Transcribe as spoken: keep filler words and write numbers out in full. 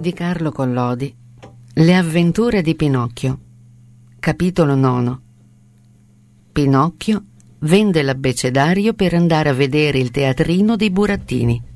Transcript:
di Carlo Collodi. Le avventure di Pinocchio. Capitolo nono. Pinocchio vende l'abbecedario per andare a vedere il teatrino dei burattini.